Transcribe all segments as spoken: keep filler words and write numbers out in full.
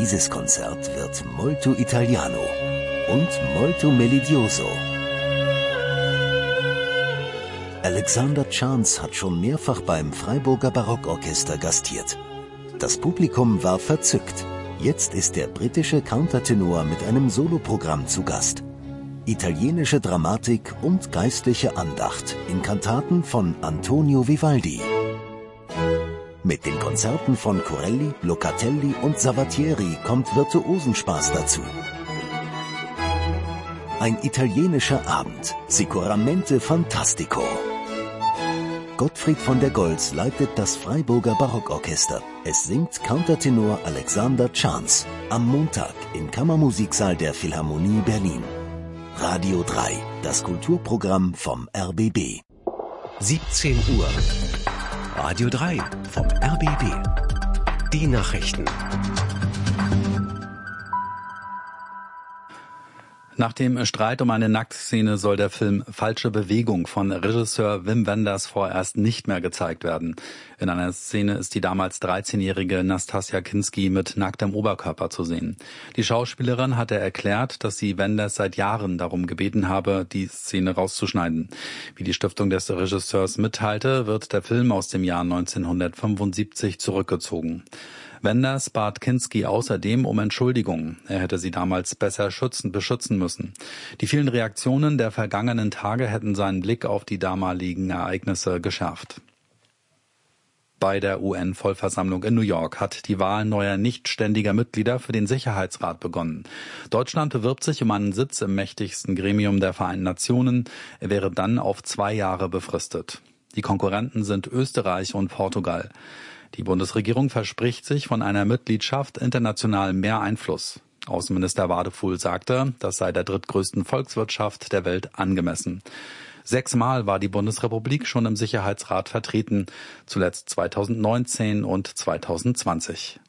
Dieses Konzert wird molto italiano und molto melodioso. Alexander Chance hat schon mehrfach beim Freiburger Barockorchester gastiert. Das Publikum war verzückt. Jetzt ist der britische Countertenor mit einem Soloprogramm zu Gast. Italienische Dramatik und geistliche Andacht in Kantaten von Antonio Vivaldi. Mit den Konzerten von Corelli, Locatelli und Savatieri kommt Virtuosenspaß dazu. Ein italienischer Abend, sicuramente fantastico. Gottfried von der Goltz leitet das Freiburger Barockorchester. Es singt Countertenor Alexander Chance am Montag im Kammermusiksaal der Philharmonie Berlin. Radio drei, das Kulturprogramm vom R B B. siebzehn Uhr. Radio drei vom R B B. Die Nachrichten. Nach dem Streit um eine Nacktszene soll der Film Falsche Bewegung von Regisseur Wim Wenders vorerst nicht mehr gezeigt werden. In einer Szene ist die damals dreizehnjährige Nastassja Kinski mit nacktem Oberkörper zu sehen. Die Schauspielerin hatte erklärt, dass sie Wenders seit Jahren darum gebeten habe, die Szene rauszuschneiden. Wie die Stiftung des Regisseurs mitteilte, wird der Film aus dem Jahr neunzehnhundertfünfundsiebzig zurückgezogen. Wenders bat Kinski außerdem um Entschuldigung. Er hätte sie damals besser schützen, beschützen müssen. Die vielen Reaktionen der vergangenen Tage hätten seinen Blick auf die damaligen Ereignisse geschärft. Bei der U N-Vollversammlung in New York hat die Wahl neuer nichtständiger Mitglieder für den Sicherheitsrat begonnen. Deutschland bewirbt sich um einen Sitz im mächtigsten Gremium der Vereinten Nationen. Er wäre dann auf zwei Jahre befristet. Die Konkurrenten sind Österreich und Portugal. Die Bundesregierung verspricht sich von einer Mitgliedschaft international mehr Einfluss. Außenminister Wadefuhl sagte, das sei der drittgrößten Volkswirtschaft der Welt angemessen. Sechsmal war die Bundesrepublik schon im Sicherheitsrat vertreten, zuletzt zweitausendneunzehn und zweitausendzwanzig.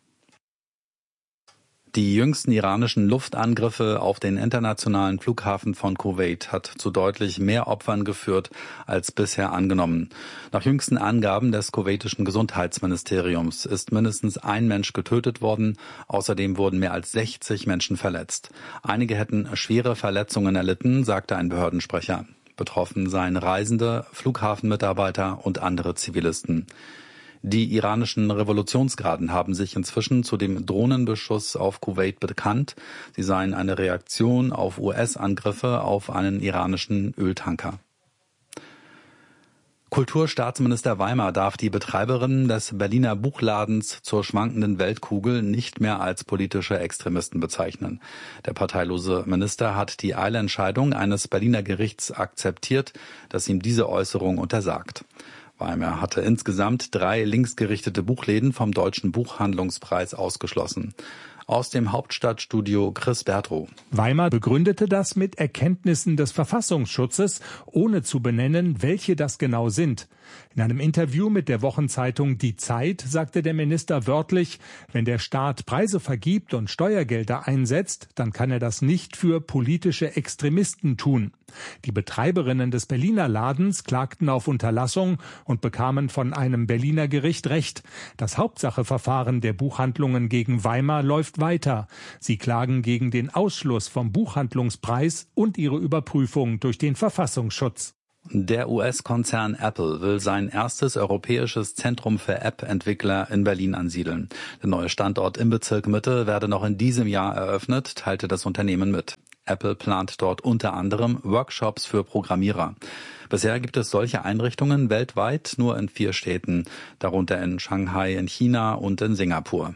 Die jüngsten iranischen Luftangriffe auf den internationalen Flughafen von Kuwait hat zu deutlich mehr Opfern geführt als bisher angenommen. Nach jüngsten Angaben des kuwaitischen Gesundheitsministeriums ist mindestens ein Mensch getötet worden. Außerdem wurden mehr als sechzig Menschen verletzt. Einige hätten schwere Verletzungen erlitten, sagte ein Behördensprecher. Betroffen seien Reisende, Flughafenmitarbeiter und andere Zivilisten. Die iranischen Revolutionsgarden haben sich inzwischen zu dem Drohnenbeschuss auf Kuwait bekannt. Sie seien eine Reaktion auf U S-Angriffe auf einen iranischen Öltanker. Kulturstaatsminister Weimar darf die Betreiberin des Berliner Buchladens zur schwankenden Weltkugel nicht mehr als politische Extremisten bezeichnen. Der parteilose Minister hat die Eilentscheidung eines Berliner Gerichts akzeptiert, das ihm diese Äußerung untersagt. Weimar hatte insgesamt drei linksgerichtete Buchläden vom Deutschen Buchhandlungspreis ausgeschlossen. Aus dem Hauptstadtstudio Chris Bertrow. Weimar begründete das mit Erkenntnissen des Verfassungsschutzes, ohne zu benennen, welche das genau sind. In einem Interview mit der Wochenzeitung Die Zeit sagte der Minister wörtlich, wenn der Staat Preise vergibt und Steuergelder einsetzt, dann kann er das nicht für politische Extremisten tun. Die Betreiberinnen des Berliner Ladens klagten auf Unterlassung und bekamen von einem Berliner Gericht Recht. Das Hauptsacheverfahren der Buchhandlungen gegen Weimar läuft weiter. Sie klagen gegen den Ausschluss vom Buchhandlungspreis und ihre Überprüfung durch den Verfassungsschutz. Der U S-Konzern Apple will sein erstes europäisches Zentrum für App-Entwickler in Berlin ansiedeln. Der neue Standort im Bezirk Mitte werde noch in diesem Jahr eröffnet, teilte das Unternehmen mit. Apple plant dort unter anderem Workshops für Programmierer. Bisher gibt es solche Einrichtungen weltweit nur in vier Städten, darunter in Shanghai in China und in Singapur.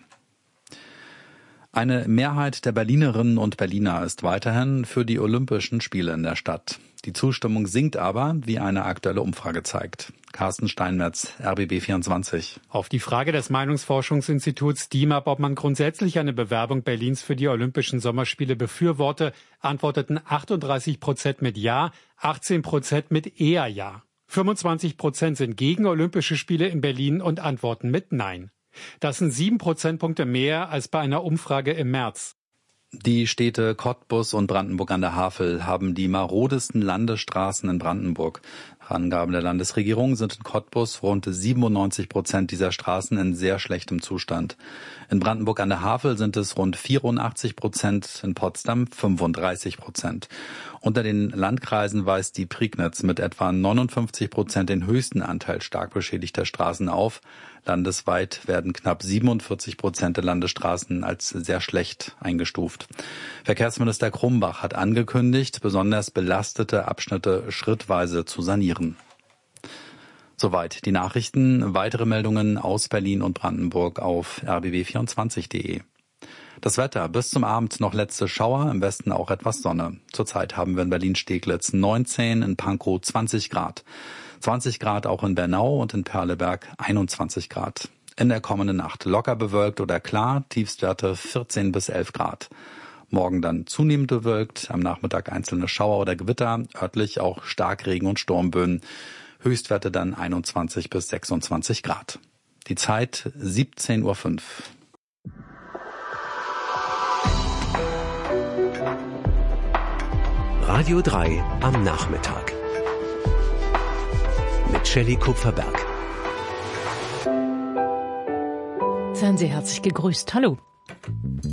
Eine Mehrheit der Berlinerinnen und Berliner ist weiterhin für die Olympischen Spiele in der Stadt. Die Zustimmung sinkt aber, wie eine aktuelle Umfrage zeigt. Carsten Steinmetz, R B B vierundzwanzig. Auf die Frage des Meinungsforschungsinstituts D I M A P, ob man grundsätzlich eine Bewerbung Berlins für die Olympischen Sommerspiele befürworte, antworteten achtunddreißig Prozent mit Ja, achtzehn Prozent mit eher Ja. fünfundzwanzig Prozent sind gegen Olympische Spiele in Berlin und antworten mit Nein. Das sind sieben Prozentpunkte mehr als bei einer Umfrage im März. Die Städte Cottbus und Brandenburg an der Havel haben die marodesten Landesstraßen in Brandenburg. Angaben der Landesregierung sind in Cottbus rund siebenundneunzig Prozent dieser Straßen in sehr schlechtem Zustand. In Brandenburg an der Havel sind es rund vierundachtzig Prozent, in Potsdam fünfunddreißig Prozent. Unter den Landkreisen weist die Prignitz mit etwa neunundfünfzig Prozent den höchsten Anteil stark beschädigter Straßen auf. Landesweit werden knapp siebenundvierzig Prozent der Landesstraßen als sehr schlecht eingestuft. Verkehrsminister Krumbach hat angekündigt, besonders belastete Abschnitte schrittweise zu sanieren. Soweit die Nachrichten. Weitere Meldungen aus Berlin und Brandenburg auf r b b vierundzwanzig punkt de. Das Wetter, bis zum Abend noch letzte Schauer, im Westen auch etwas Sonne. Zurzeit haben wir in Berlin-Steglitz neunzehn, in Pankow zwanzig Grad. zwanzig Grad auch in Bernau und in Perleberg einundzwanzig Grad. In der kommenden Nacht locker bewölkt oder klar, Tiefstwerte vierzehn bis elf Grad. Morgen dann zunehmend bewölkt, am Nachmittag einzelne Schauer oder Gewitter, örtlich auch Starkregen und Sturmböen. Höchstwerte dann einundzwanzig bis sechsundzwanzig Grad. Die Zeit siebzehn Uhr fünf. Radio drei am Nachmittag. Mit Shelley Kupferberg. Seien Sie herzlich gegrüßt. Hallo.